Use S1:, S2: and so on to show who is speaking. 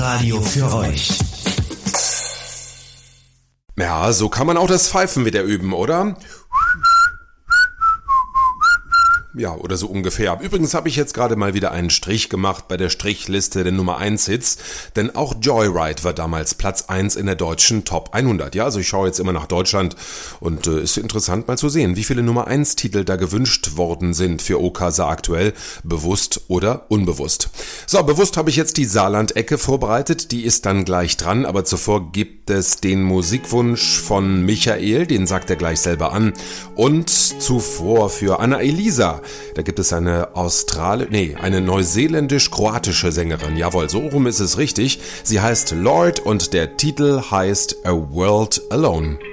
S1: Radio für euch.
S2: Ja, so kann man auch das Pfeifen wieder üben, oder? Ja, oder so ungefähr. Übrigens habe ich jetzt gerade mal wieder einen Strich gemacht bei der Strichliste der Nummer 1 Hits, denn auch Joyride war damals Platz 1 in der deutschen Top 100. Ja, also ich schaue jetzt immer nach Deutschland und ist interessant mal zu sehen, wie viele Nummer 1 Titel da gewünscht worden sind für Okasa aktuell, bewusst oder unbewusst. So, bewusst habe ich jetzt die Saarland-Ecke vorbereitet, die ist dann gleich dran, aber zuvor gibt es den Musikwunsch von Michael, den sagt er gleich selber an, und zuvor für Anna-Elisa. Da gibt es eine neuseeländisch-kroatische Sängerin. Jawohl, so rum ist es richtig. Sie heißt Lord und der Titel heißt A World Alone.